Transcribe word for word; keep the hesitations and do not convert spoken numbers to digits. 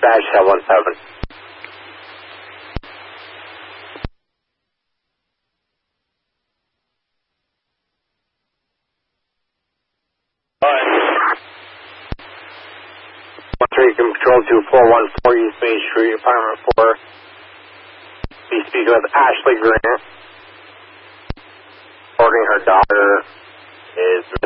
dispatch seven one seven. one three Control two four one four East Main Street, Apartment four. Be speaking with Ashley Grant. Reporting her daughter is